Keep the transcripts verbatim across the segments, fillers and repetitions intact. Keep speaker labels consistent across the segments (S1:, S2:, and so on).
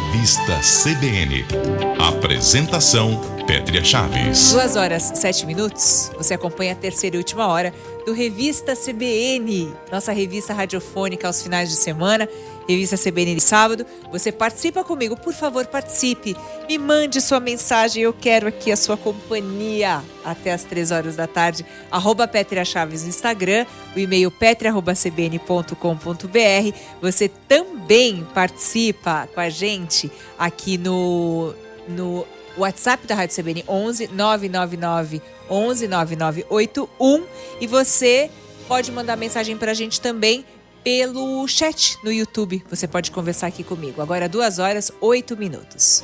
S1: Revista C B N. Apresentação, Pétria Chaves.
S2: Duas horas, sete minutos. Você acompanha a terceira e última hora do Revista C B N, nossa revista radiofônica aos finais de semana. Revista C B N de sábado. Você participa comigo, por favor, participe. Me mande sua mensagem, eu quero aqui a sua companhia até as três horas da tarde. Arroba Pétria Chaves no Instagram, o e-mail pétria arroba c b n ponto com ponto b r. Você também participa com a gente aqui no, no WhatsApp da Rádio C B N, onze nove nove nove onze nove nove oito um. E você pode mandar mensagem pra gente também pelo chat no YouTube. Você pode conversar aqui comigo. Agora duas horas, oito minutos.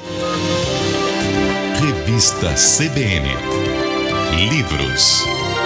S1: Revista C B N. Livros.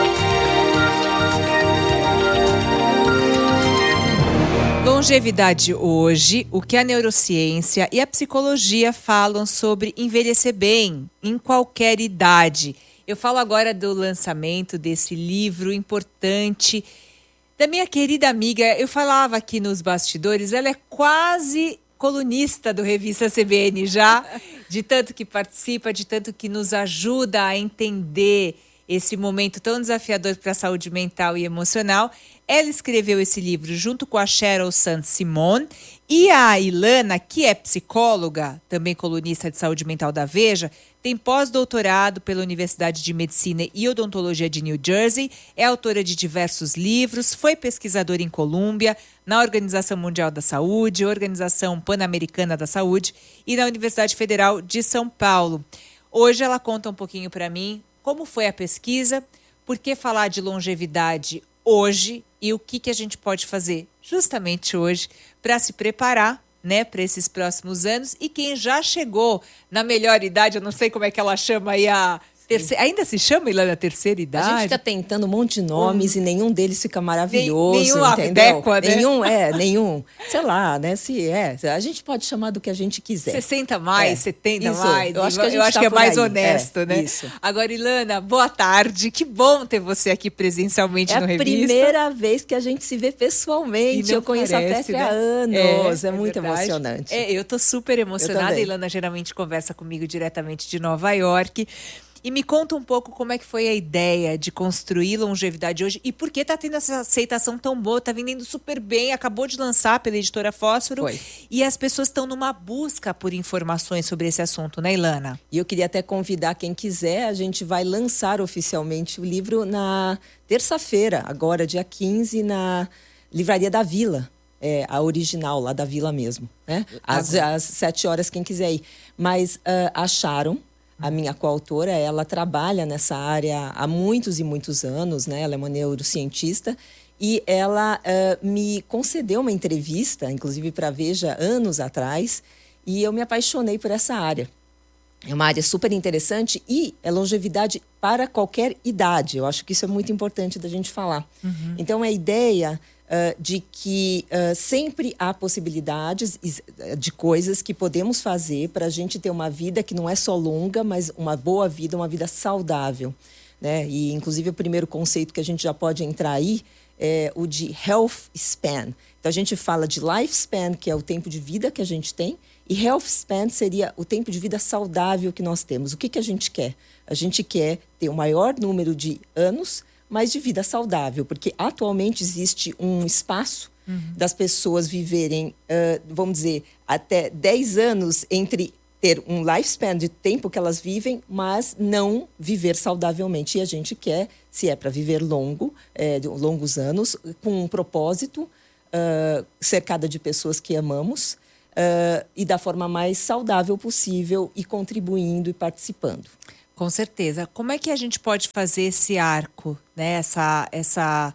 S2: Longevidade hoje, o que a neurociência e a psicologia falam sobre envelhecer bem, em qualquer idade. Eu falo agora do lançamento desse livro importante da minha querida amiga. Eu falava aqui nos bastidores, ela é quase colunista do Revista C B N já, de tanto que participa, de tanto que nos ajuda a entender esse momento tão desafiador para a saúde mental e emocional. Ela escreveu esse livro junto com a Sheryl Sandsimon e a Ilana, que é psicóloga, também colunista de saúde mental da Veja, tem pós-doutorado pela Universidade de Medicina e Odontologia de New Jersey, é autora de diversos livros, foi pesquisadora em Colômbia, na Organização Mundial da Saúde, Organização Pan-Americana da Saúde e na Universidade Federal de São Paulo. Hoje ela conta um pouquinho para mim como foi a pesquisa, por que falar de longevidade hoje e o que, que a gente pode fazer justamente hoje para se preparar, né, para esses próximos anos. E quem já chegou na melhor idade, eu não sei como é que ela chama aí a... Terceira, ainda se chama, Ilana, terceira idade?
S3: A gente fica tentando um monte de nomes hum. e nenhum deles fica maravilhoso,
S2: nenhum
S3: entendeu?
S2: Adequa, né?
S3: Nenhum, é, nenhum, sei lá, né, se é, a gente pode chamar do que a gente quiser.
S2: sessenta mais, é. setenta
S3: isso.
S2: mais,
S3: eu acho que, a gente
S2: eu acho
S3: tá
S2: que é mais
S3: aí.
S2: honesto,
S3: é,
S2: né?
S3: Isso.
S2: Agora, Ilana, boa tarde, que bom ter você aqui presencialmente
S3: é
S2: no Revista.
S3: É a primeira vez que a gente se vê pessoalmente, eu conheço
S2: parece,
S3: a Pétria
S2: né?
S3: há anos, é,
S2: é,
S3: é muito
S2: verdade.
S3: emocionante.
S2: É, eu tô super emocionada, a Ilana geralmente conversa comigo diretamente de Nova York. E me conta um pouco como é que foi a ideia de construir longevidade hoje e por que tá tendo essa aceitação tão boa, tá vendendo super bem, acabou de lançar pela editora Fósforo.
S3: Foi.
S2: E as pessoas estão numa busca por informações sobre esse assunto, né, Ilana?
S3: E eu queria até convidar quem quiser, a gente vai lançar oficialmente o livro na terça-feira, agora dia quinze, na Livraria da Vila. É, a original lá da Vila mesmo, né? Às, às sete horas, quem quiser ir. Mas uh, acharam. A minha coautora, ela trabalha nessa área há muitos e muitos anos, né? Ela é uma neurocientista e ela uh, me concedeu uma entrevista, inclusive para a Veja, anos atrás, e eu me apaixonei por essa área. É uma área super interessante e é longevidade para qualquer idade. Eu acho que isso é muito importante da gente falar. Uhum. Então, a ideia... Uh, de que uh, sempre há possibilidades de coisas que podemos fazer para a gente ter uma vida que não é só longa, mas uma boa vida, uma vida saudável, né? E, inclusive, o primeiro conceito que a gente já pode entrar aí é o de health span. Então, a gente fala de lifespan, que é o tempo de vida que a gente tem, e health span seria o tempo de vida saudável que nós temos. O que, que a gente quer? A gente quer ter o maior número de anos, mas de vida saudável, porque atualmente existe um espaço uhum. das pessoas viverem, uh, vamos dizer, até dez anos entre ter um lifespan de tempo que elas vivem, mas não viver saudavelmente. E a gente quer, se é para viver longo, é, de longos anos, com um propósito, uh, cercada de pessoas que amamos, uh, e da forma mais saudável possível, e contribuindo e participando.
S2: Com certeza. Como é que a gente pode fazer esse arco, né? essa, essa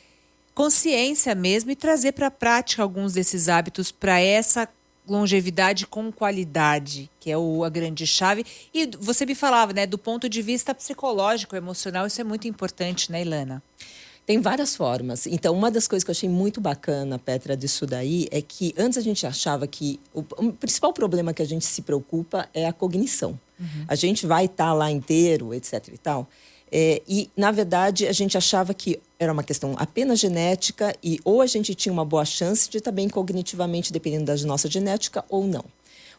S2: consciência mesmo e trazer para a prática alguns desses hábitos para essa longevidade com qualidade, que é o, a grande chave. E você me falava, né, do ponto de vista psicológico, emocional, isso é muito importante, né, Ilana?
S3: Tem várias formas. Então, uma das coisas que eu achei muito bacana, Pétria, disso daí, é que antes a gente achava que o, o principal problema que a gente se preocupa é a cognição. Uhum. A gente vai estar lá inteiro, etc e tal. É, e, na verdade, a gente achava que era uma questão apenas genética e ou a gente tinha uma boa chance de estar bem cognitivamente, dependendo da nossa genética, ou não.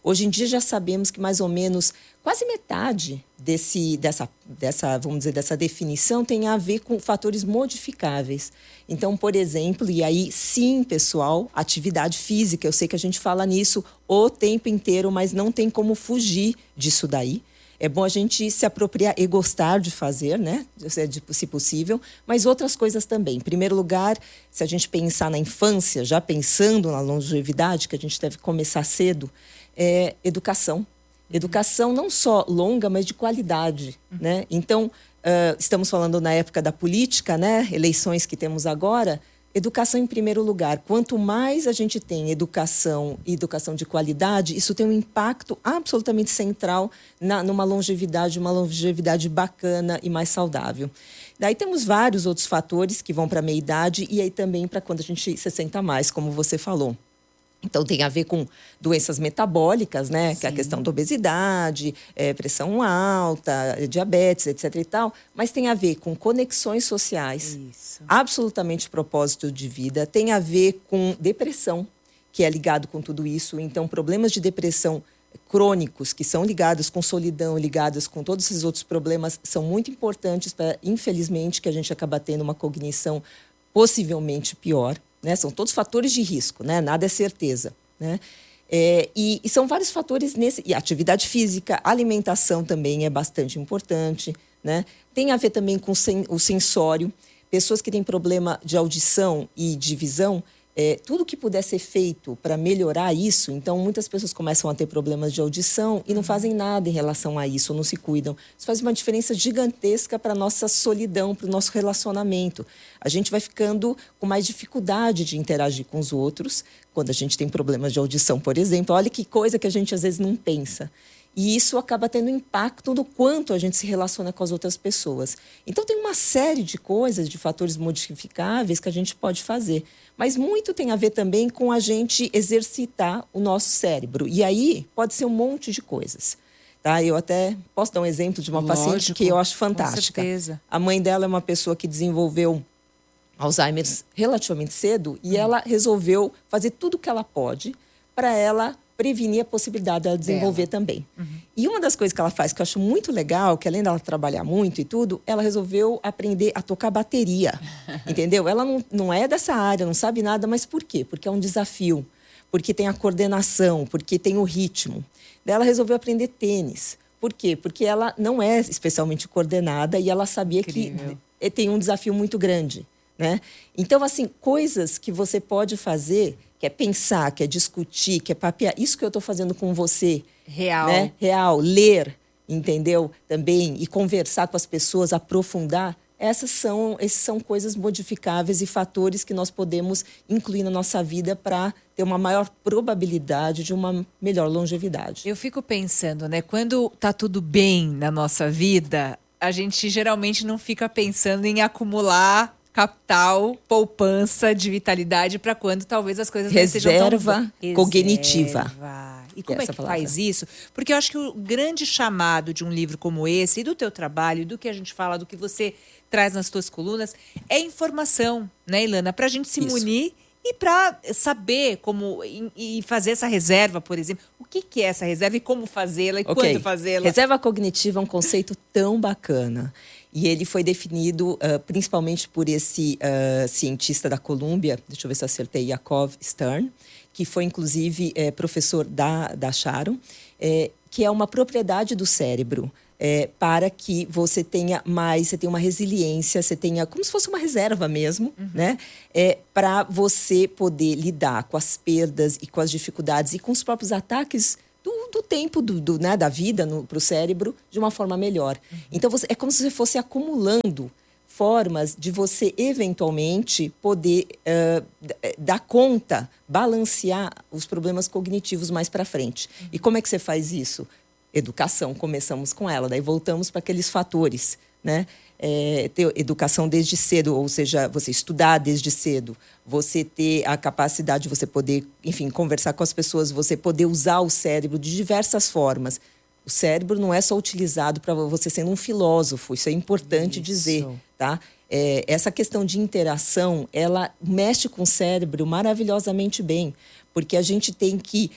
S3: Hoje em dia já sabemos que mais ou menos quase metade desse, dessa, dessa, vamos dizer, dessa definição tem a ver com fatores modificáveis. Então, por exemplo, e aí sim, pessoal, atividade física, eu sei que a gente fala nisso o tempo inteiro, mas não tem como fugir disso daí. É bom a gente se apropriar e gostar de fazer, né? Se possível, mas outras coisas também. Em primeiro lugar, se a gente pensar na infância, já pensando na longevidade, que a gente deve começar cedo, é educação. Educação não só longa, mas de qualidade, né? Então, uh, estamos falando na época da política, né? Eleições que temos agora. Educação em primeiro lugar. Quanto mais a gente tem educação e educação de qualidade, isso tem um impacto absolutamente central na, numa longevidade, uma longevidade bacana e mais saudável. Daí temos vários outros fatores que vão para a meia-idade e aí também para quando a gente sessenta mais, como você falou. Então, tem a ver com doenças metabólicas, né? Sim. Que é a questão da obesidade, é, pressão alta, diabetes, etc e tal. Mas tem a ver com conexões sociais, Isso. absolutamente propósito de vida. Tem a ver com depressão, que é ligado com tudo isso. Então, problemas de depressão crônicos, que são ligados com solidão, ligados com todos esses outros problemas, são muito importantes para, infelizmente, que a gente acaba tendo uma cognição possivelmente pior. Né? São todos fatores de risco, né? Nada é certeza. Né? É, e, e são vários fatores nesse... E atividade física, alimentação também é bastante importante. Né? Tem a ver também com sen, o sensório. Pessoas que têm problema de audição e de visão, é, tudo que puder ser feito para melhorar isso. Então, muitas pessoas começam a ter problemas de audição e não fazem nada em relação a isso, não se cuidam. Isso faz uma diferença gigantesca para a nossa solidão, para o nosso relacionamento. A gente vai ficando com mais dificuldade de interagir com os outros quando a gente tem problemas de audição, por exemplo. Olha que coisa que a gente às vezes não pensa. E isso acaba tendo impacto no quanto a gente se relaciona com as outras pessoas. Então, tem uma série de coisas, de fatores modificáveis que a gente pode fazer. Mas muito tem a ver também com a gente exercitar o nosso cérebro. E aí, pode ser um monte de coisas. Tá? Eu até posso dar um exemplo de uma Lógico, paciente que eu acho fantástica.
S2: Com certeza.
S3: A mãe dela é uma pessoa que desenvolveu Alzheimer relativamente cedo e hum. ela resolveu fazer tudo o que ela pode para ela prevenir a possibilidade dela desenvolver dela. também. Uhum. E uma das coisas que ela faz, que eu acho muito legal, que além dela trabalhar muito e tudo, ela resolveu aprender a tocar bateria, entendeu? Ela não, não é dessa área, não sabe nada, mas por quê? Porque é um desafio, porque tem a coordenação, porque tem o ritmo. Daí ela resolveu aprender tênis. Por quê? Porque ela não é especialmente coordenada e ela sabia Incrível. que tem um desafio muito grande, né? Então, assim, coisas que você pode fazer... Quer pensar, quer discutir, quer papear. Isso que eu estou fazendo com você.
S2: Real.
S3: Né? Real. Ler, entendeu? Também. E conversar com as pessoas, aprofundar. Essas são, essas são coisas modificáveis e fatores que nós podemos incluir na nossa vida para ter uma maior probabilidade de uma melhor longevidade.
S2: Eu fico pensando, né? Quando tá tudo bem na nossa vida, a gente geralmente não fica pensando em acumular capital, poupança de vitalidade para quando talvez as coisas
S3: Reserva
S2: não sejam tão boas.
S3: Cognitiva.
S2: Reserva. E como é, é que
S3: palavra.
S2: faz isso? Porque eu acho que o grande chamado de um livro como esse, e do teu trabalho, do que a gente fala, do que você traz nas tuas colunas, é informação, né, Ilana? Para a gente se isso. munir e para saber como e, e fazer essa reserva, por exemplo. O que, que é essa reserva e como fazê-la e okay. quando fazê-la?
S3: Reserva cognitiva é um conceito tão bacana. E ele foi definido uh, principalmente por esse uh, cientista da Colômbia, deixa eu ver se eu acertei, Yakov Stern, que foi inclusive é, professor da, da Sharon, é, que é uma propriedade do cérebro é, para que você tenha mais, você tenha uma resiliência, você tenha como se fosse uma reserva mesmo, uhum. né? É, para você poder lidar com as perdas e com as dificuldades e com os próprios ataques Do, do tempo do, do, né, da vida para o cérebro de uma forma melhor. Uhum. Então, você, é como se você fosse acumulando formas de você, eventualmente, poder uh, dar conta, balancear os problemas cognitivos mais para frente. Uhum. E como é que você faz isso? Educação, começamos com ela. Daí voltamos para aqueles fatores, né? É, ter educação desde cedo, ou seja, você estudar desde cedo, você ter a capacidade de você poder, enfim, conversar com as pessoas, você poder usar o cérebro de diversas formas. O cérebro não é só utilizado para você sendo um filósofo, isso é importante isso. dizer, tá? É, essa questão de interação, ela mexe com o cérebro maravilhosamente bem, porque a gente tem que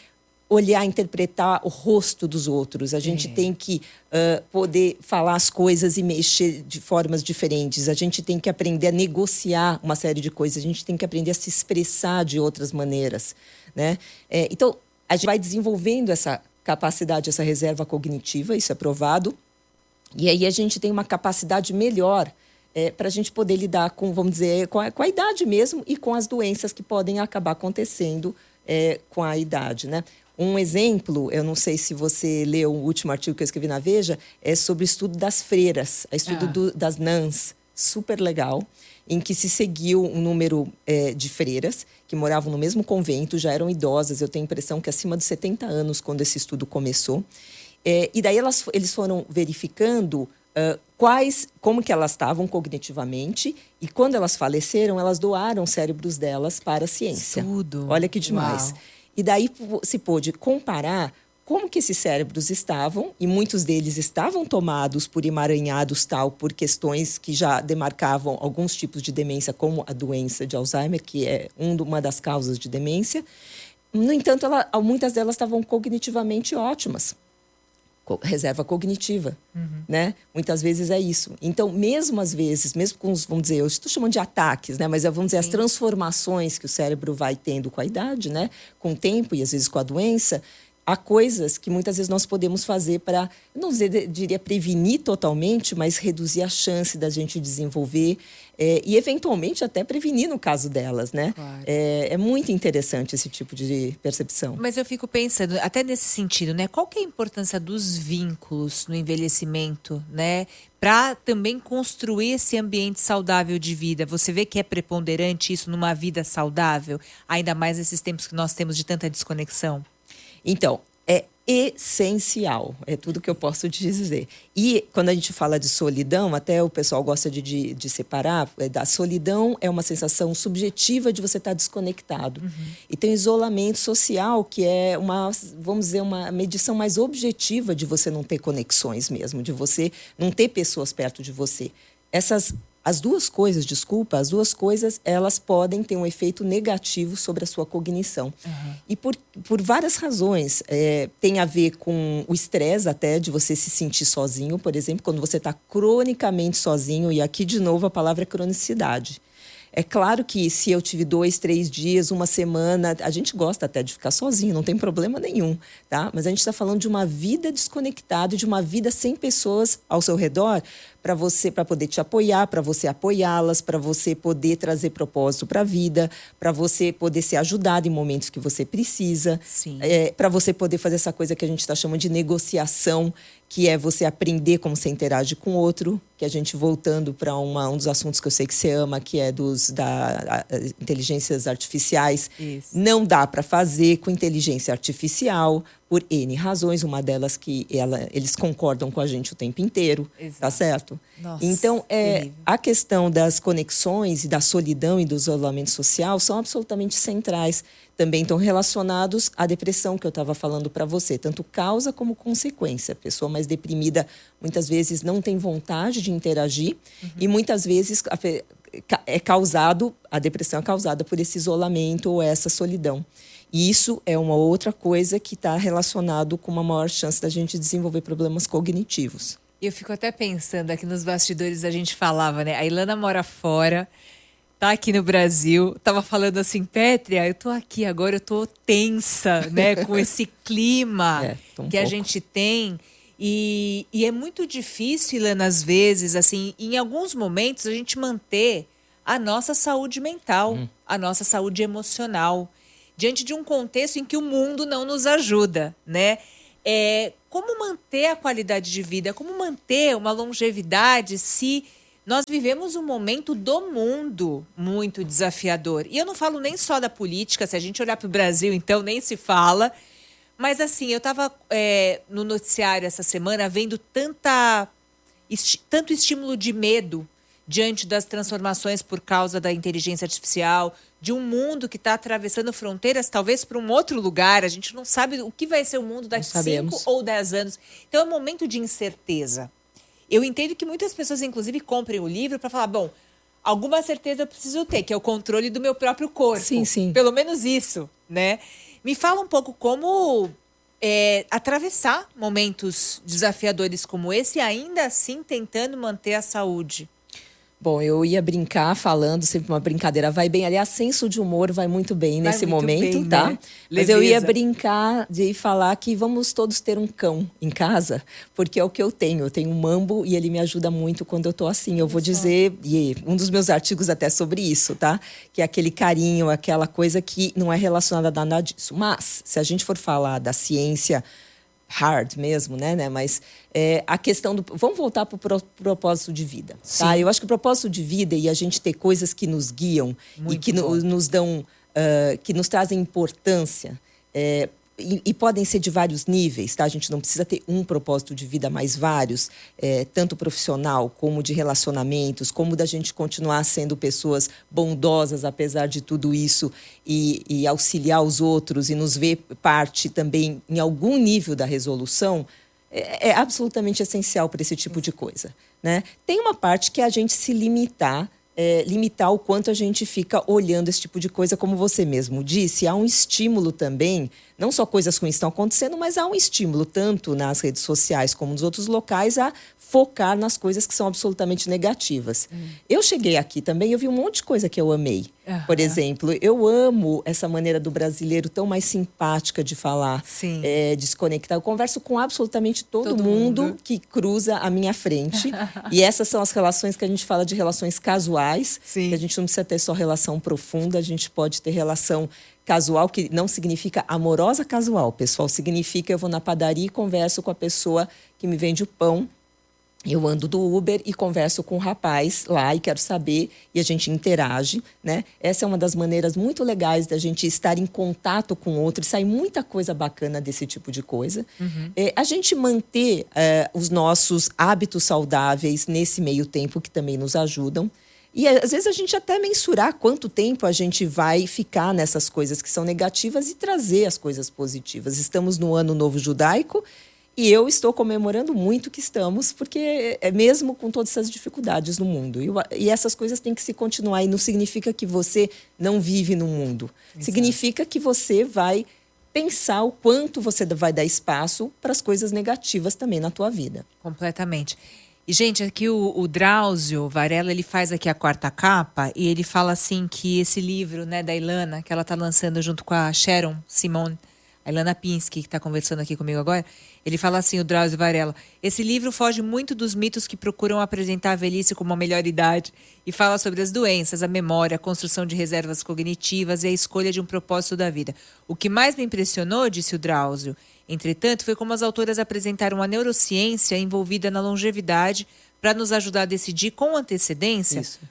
S3: olhar, interpretar o rosto dos outros. A gente é. tem que uh, poder falar as coisas e mexer de formas diferentes. A gente tem que aprender a negociar uma série de coisas. A gente tem que aprender a se expressar de outras maneiras, né? É, então, a gente vai desenvolvendo essa capacidade, essa reserva cognitiva, isso é provado. E aí a gente tem uma capacidade melhor é, para a gente poder lidar com, vamos dizer, com a, com a idade mesmo e com as doenças que podem acabar acontecendo é, com a idade, né? Um exemplo, eu não sei se você leu o último artigo que eu escrevi na Veja, é sobre o estudo das freiras, o estudo ah. do, das nuns, super legal, em que se seguiu um número é, de freiras que moravam no mesmo convento, já eram idosas, eu tenho a impressão que acima de setenta anos, quando esse estudo começou. É, e daí elas, eles foram verificando uh, quais, como que elas estavam cognitivamente, e quando elas faleceram, elas doaram os cérebros delas para a ciência.
S2: Tudo.
S3: Olha que demais.
S2: Uau.
S3: E daí se pôde comparar como que esses cérebros estavam, e muitos deles estavam tomados por emaranhados tal, por questões que já demarcavam alguns tipos de demência, como a doença de Alzheimer, que é uma das causas de demência. No entanto, ela, muitas delas estavam cognitivamente ótimas. Reserva cognitiva, uhum. né? Muitas vezes é isso. Então, mesmo às vezes, mesmo com os, vamos dizer, eu estou chamando de ataques, né? Mas vamos dizer, Sim. as transformações que o cérebro vai tendo com a idade, né? Com o tempo e às vezes com a doença, há coisas que muitas vezes nós podemos fazer para, não dizer, diria prevenir totalmente, mas reduzir a chance da gente desenvolver é, e eventualmente até prevenir no caso delas, né?
S2: Claro.
S3: É, é muito interessante esse tipo de percepção.
S2: Mas eu fico pensando, até nesse sentido, né? Qual que é a importância dos vínculos no envelhecimento, né? Para também construir esse ambiente saudável de vida. Você vê que é preponderante isso numa vida saudável? Ainda mais nesses tempos que nós temos de tanta desconexão?
S3: Então, é essencial, é tudo que eu posso te dizer. E quando a gente fala de solidão, até o pessoal gosta de, de, de separar, a solidão é uma sensação subjetiva de você estar desconectado. Uhum. E tem o isolamento social, que é uma, vamos dizer, uma medição mais objetiva de você não ter conexões mesmo, de você não ter pessoas perto de você. Essas As duas coisas, desculpa, as duas coisas, elas podem ter um efeito negativo sobre a sua cognição. Uhum. E por, por várias razões. É, tem a ver com o estresse até, de você se sentir sozinho, por exemplo, quando você está cronicamente sozinho, e aqui, de novo, a palavra é cronicidade. É claro que se eu tive dois, três dias, uma semana, a gente gosta até de ficar sozinho, não tem problema nenhum, tá? Mas a gente está falando de uma vida desconectada, de uma vida sem pessoas ao seu redor, para você, para poder te apoiar, para você apoiá-las, para você poder trazer propósito para a vida, para você poder ser ajudado em momentos que você precisa, é, para você poder fazer essa coisa que a gente está chamando de negociação, que é você aprender como você interage com o outro, que a gente, voltando para um dos assuntos que eu sei que você ama, que é dos da, a, inteligências artificiais. Isso. Não dá para fazer com inteligência artificial, por N razões, uma delas que ela, eles concordam com a gente o tempo inteiro, Exato. Tá certo? Nossa, então, é, a questão das conexões e da solidão e do isolamento social são absolutamente centrais. Também estão relacionados à depressão que eu estava falando para você, tanto causa como consequência. A pessoa mais deprimida muitas vezes não tem vontade de interagir, uhum. e muitas vezes é causado, a depressão é causada por esse isolamento ou essa solidão. E isso é uma outra coisa que está relacionado com uma maior chance da gente desenvolver problemas cognitivos.
S2: Eu fico até pensando, aqui nos bastidores a gente falava, né? A Ilana mora fora, tá aqui no Brasil, tava falando assim, Pétria, eu tô aqui agora, eu tô tensa, né? Com esse clima é, um que pouco. A gente tem. E, e é muito difícil, Ilana, às vezes, assim, em alguns momentos, a gente manter a nossa saúde mental, hum. a nossa saúde emocional, diante de um contexto em que o mundo não nos ajuda, né? É, como manter a qualidade de vida, como manter uma longevidade se nós vivemos um momento do mundo muito desafiador? E eu não falo nem só da política, se a gente olhar para o Brasil, então nem se fala. Mas assim, eu estava é, no noticiário essa semana vendo tanta, esti- tanto estímulo de medo diante das transformações por causa da inteligência artificial, de um mundo que está atravessando fronteiras, talvez para um outro lugar. A gente não sabe o que vai ser o mundo daqui cinco ou dez anos. Então é um momento de incerteza. Eu entendo que muitas pessoas, inclusive, comprem o livro para falar, bom, alguma certeza eu preciso ter, que é o controle do meu próprio corpo.
S3: Sim, sim.
S2: Pelo menos isso, né? Me fala um pouco como é, atravessar momentos desafiadores como esse e ainda assim tentando manter a saúde?
S3: Bom, eu ia brincar falando, sempre uma brincadeira, vai bem. Aliás, senso de humor vai muito bem
S2: Vai
S3: nesse
S2: muito
S3: momento,
S2: bem,
S3: tá?
S2: né?
S3: Mas eu ia
S2: Leveza.
S3: brincar de falar que vamos todos ter um cão em casa, porque é o que eu tenho. Eu tenho um mambo e ele me ajuda muito quando eu tô assim. Eu vou dizer, e um dos meus artigos até sobre isso, tá? Que é aquele carinho, aquela coisa que não é relacionada a nada disso. Mas, se a gente for falar da ciência hard mesmo, né, né? Mas é, a questão do... Vamos voltar para o pro, propósito de vida, tá? Eu acho que o propósito de vida e a gente ter coisas que nos guiam
S2: Muito
S3: e que
S2: bom.
S3: no, nos dão... Uh, que nos trazem importância... É, E, e podem ser de vários níveis, tá? A gente não precisa ter um propósito de vida, mas vários, é, tanto profissional como de relacionamentos, como da gente continuar sendo pessoas bondosas apesar de tudo isso e, e auxiliar os outros e nos ver parte também em algum nível da resolução, é, é absolutamente essencial para esse tipo de coisa, né? Tem uma parte que é a gente se limitar, É, limitar o quanto a gente fica olhando esse tipo de coisa, como você mesmo disse. Há um estímulo também, não só coisas ruins estão acontecendo, mas há um estímulo tanto nas redes sociais como nos outros locais a focar nas coisas que são absolutamente negativas. Hum. Eu cheguei aqui também, eu vi um monte de coisa que eu amei. Uhum. Por exemplo, eu amo essa maneira do brasileiro tão mais simpática de falar, é, de se conectar. Eu converso com absolutamente todo, todo mundo, mundo que cruza a minha frente. E essas são as relações que a gente fala de relações casuais. Sim. Que a gente não precisa ter só relação profunda, a gente pode ter relação casual, que não significa amorosa casual, pessoal. Significa eu vou na padaria e converso com a pessoa que me vende o pão. Eu ando do Uber e converso com o rapaz lá e quero saber, e a gente interage, né? Essa é uma das maneiras muito legais da gente estar em contato com o outro, e sai muita coisa bacana desse tipo de coisa. Uhum. É, a gente manter é, os nossos hábitos saudáveis nesse meio tempo, que também nos ajudam. E às vezes a gente até mensurar quanto tempo a gente vai ficar nessas coisas que são negativas e trazer as coisas positivas. Estamos no Ano Novo Judaico, e eu estou comemorando muito que estamos, porque é mesmo com todas essas dificuldades no mundo. E, e essas coisas têm que se continuar. E não significa que você não vive no mundo. Exato. Significa que você vai pensar o quanto você vai dar espaço para as coisas negativas também na tua vida.
S2: Completamente. E, gente, aqui o, o Drauzio Varela, ele faz aqui a quarta capa e ele fala assim que esse livro, né, da Ilana, que ela está lançando junto com a Sharon Simon, a Ilana Pinsky, que está conversando aqui comigo agora, ele fala assim, o Drauzio Varela, esse livro foge muito dos mitos que procuram apresentar a velhice como a melhor idade e fala sobre as doenças, a memória, a construção de reservas cognitivas e a escolha de um propósito da vida. O que mais me impressionou, disse o Drauzio, entretanto, foi como as autoras apresentaram a neurociência envolvida na longevidade para nos ajudar a decidir com antecedência Isso.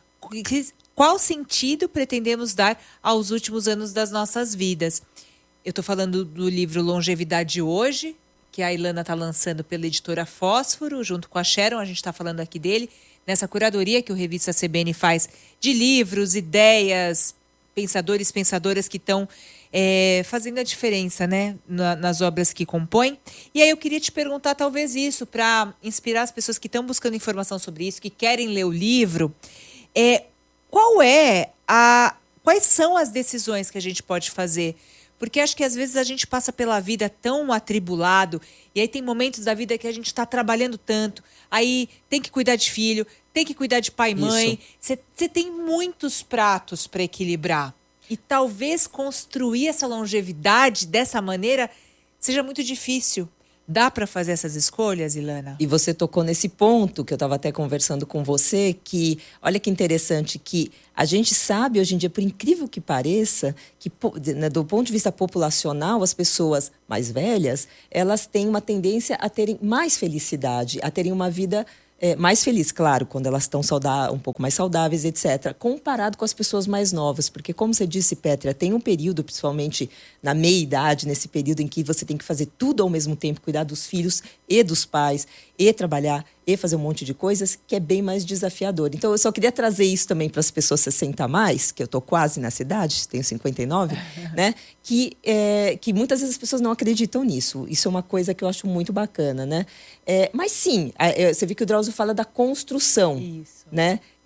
S2: qual sentido pretendemos dar aos últimos anos das nossas vidas. Eu estou falando do livro Longevidade Hoje, que a Ilana está lançando pela editora Fósforo, junto com a Sharon, a gente está falando aqui dele, nessa curadoria que o Revista C B N faz de livros, ideias, pensadores, pensadoras que estão é, fazendo a diferença, né, na, nas obras que compõem. E aí eu queria te perguntar talvez isso, para inspirar as pessoas que estão buscando informação sobre isso, que querem ler o livro, é, qual é a, quais são as decisões que a gente pode fazer? Porque acho que às vezes a gente passa pela vida tão atribulado e aí tem momentos da vida que a gente está trabalhando tanto, aí tem que cuidar de filho, tem que cuidar de pai e mãe, você tem muitos pratos para equilibrar. E talvez construir essa longevidade dessa maneira seja muito difícil. Dá para fazer essas escolhas, Ilana?
S3: E você tocou nesse ponto que eu estava até conversando com você, que olha que interessante, que a gente sabe hoje em dia, por incrível que pareça, que né, do ponto de vista populacional, as pessoas mais velhas, elas têm uma tendência a terem mais felicidade, a terem uma vida é, mais feliz, claro, quando elas estão saudáveis, um pouco mais saudáveis, etcétera, comparado com as pessoas mais novas. Porque, como você disse, Pétria, tem um período, principalmente na meia-idade, nesse período em que você tem que fazer tudo ao mesmo tempo, cuidar dos filhos e dos pais, e trabalhar, e fazer um monte de coisas, que é bem mais desafiador. Então, eu só queria trazer isso também para as pessoas sessenta a mais, que eu estou quase nessa idade, tenho cinquenta e nove, né? Que, é, que muitas vezes as pessoas não acreditam nisso. Isso é uma coisa que eu acho muito bacana, né? É, mas sim, é, você viu que o Drauzio fala da construção, isso. Né?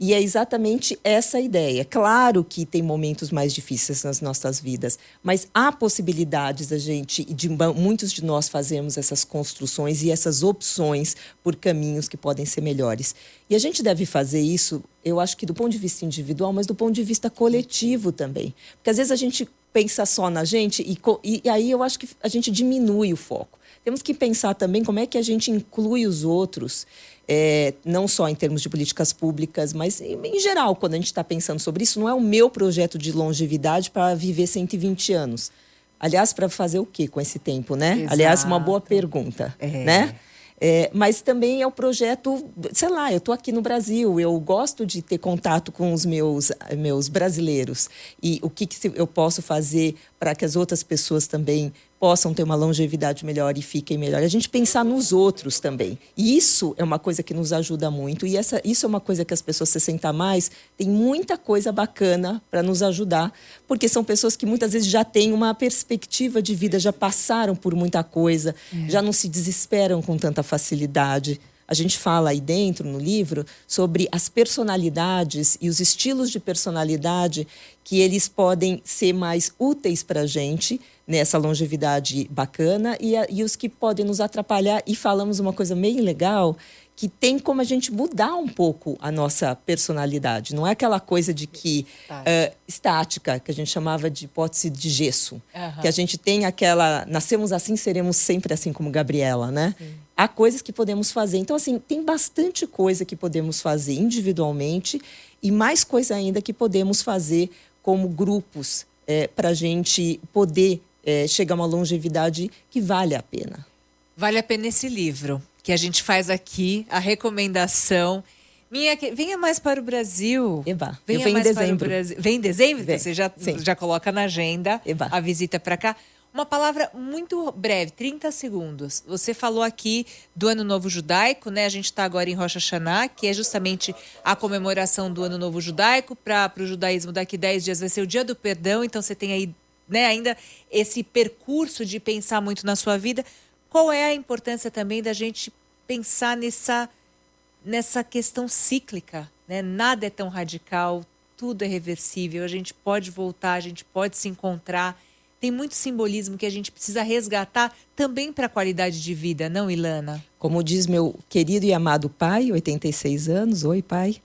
S3: E é exatamente essa a ideia. Claro que tem momentos mais difíceis nas nossas vidas, mas há possibilidades da gente, de muitos de nós fazermos essas construções e essas opções por caminhos que podem ser melhores. E a gente deve fazer isso, eu acho que do ponto de vista individual, mas do ponto de vista coletivo também. Porque às vezes a gente pensa só na gente e, e aí eu acho que a gente diminui o foco. Temos que pensar também como é que a gente inclui os outros, é, não só em termos de políticas públicas, mas em, em geral, quando a gente está pensando sobre isso. Não é o meu projeto de longevidade para viver cento e vinte anos. Aliás, para fazer o quê com esse tempo, né?
S2: Exato.
S3: Aliás, uma boa pergunta,
S2: é.
S3: né? É, mas também é o projeto, sei lá, eu estou aqui no Brasil, eu gosto de ter contato com os meus, meus brasileiros. E o que, que eu posso fazer para que as outras pessoas também possam ter uma longevidade melhor e fiquem melhor. A gente pensar nos outros também. E isso é uma coisa que nos ajuda muito. E essa, isso é uma coisa que as pessoas sessenta a mais têm muita coisa bacana para nos ajudar, porque são pessoas que muitas vezes já têm uma perspectiva de vida, já passaram por muita coisa, é. já não se desesperam com tanta facilidade. A gente fala aí dentro, no livro, sobre as personalidades e os estilos de personalidade que eles podem ser mais úteis para a gente nessa longevidade bacana e, a, e os que podem nos atrapalhar. E falamos uma coisa meio legal, que tem como a gente mudar um pouco a nossa personalidade. Não é aquela coisa de que uh, estática, que a gente chamava de hipótese de gesso. Uhum. Que a gente tem aquela... Nascemos assim, seremos sempre assim, como Gabriela, né? Sim. Há coisas que podemos fazer. Então, assim, tem bastante coisa que podemos fazer individualmente e mais coisa ainda que podemos fazer como grupos é, para a gente poder é, chegar a uma longevidade que vale a pena.
S2: Vale a pena esse livro que a gente faz aqui, a recomendação. Minha, venha mais para o Brasil.
S3: Eba,
S2: venha
S3: eu venho
S2: mais
S3: em dezembro.
S2: Para o Brasil. Vem em dezembro?
S3: Vem.
S2: Você já, já coloca na agenda
S3: Eba.
S2: a visita para cá. Uma palavra muito breve, trinta segundos. Você falou aqui do Ano Novo Judaico, né? A gente está agora em Rosh Hashanah, que é justamente a comemoração do Ano Novo Judaico. Para o judaísmo, daqui dez dias vai ser o Dia do Perdão. Então, você tem aí, né, ainda esse percurso de pensar muito na sua vida. Qual é a importância também da gente pensar nessa, nessa questão cíclica, né? Nada é tão radical, tudo é reversível. A gente pode voltar, a gente pode se encontrar. Tem muito simbolismo que a gente precisa resgatar também para a qualidade de vida, não, Ilana?
S3: Como diz meu querido e amado pai, oitenta e seis anos, oi pai,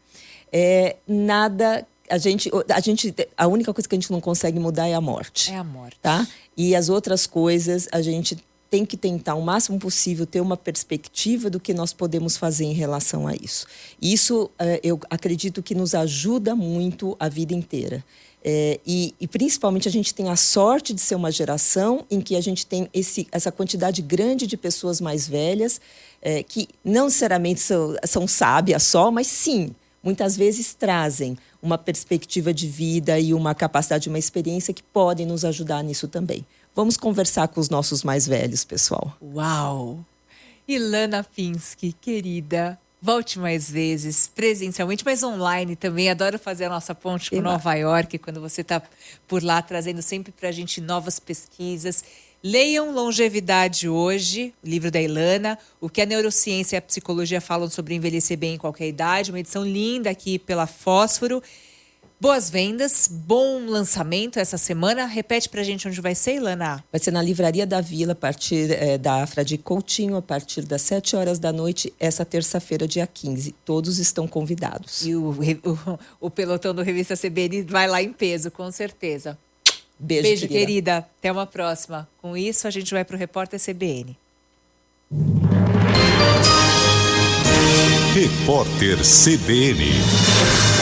S3: é, nada, a gente, a gente, a única coisa que a gente não consegue mudar é a morte.
S2: É a morte.
S3: Tá? E as outras coisas, a gente tem que tentar o máximo possível ter uma perspectiva do que nós podemos fazer em relação a isso. Isso, eu acredito que nos ajuda muito a vida inteira. É, e, e principalmente a gente tem a sorte de ser uma geração em que a gente tem esse, essa quantidade grande de pessoas mais velhas é, que não necessariamente são, são sábias só, mas sim, muitas vezes trazem uma perspectiva de vida e uma capacidade, uma experiência que podem nos ajudar nisso também. Vamos conversar com os nossos mais velhos, pessoal.
S2: Uau! Ilana Pinsky, querida, volte mais vezes, presencialmente, mas online também. Adoro fazer a nossa ponte com Eba. Nova York, quando você está por lá, trazendo sempre para a gente novas pesquisas. Leiam Longevidade Hoje, o livro da Ilana, o que a neurociência e a psicologia falam sobre envelhecer bem em qualquer idade. Uma edição linda aqui pela Fósforo. Boas vendas, bom lançamento essa semana. Repete pra gente onde vai ser, Ilana.
S3: Vai ser na Livraria da Vila, a partir é, da Fradique Coutinho, a partir das sete horas da noite, essa terça-feira, dia quinze. Todos estão convidados.
S2: E o, o, o pelotão do Revista C B N vai lá em peso, com certeza.
S3: Beijo,
S2: Beijo
S3: querida.
S2: querida. Até uma próxima. Com isso, a gente vai pro Repórter C B N.
S1: Repórter C B N.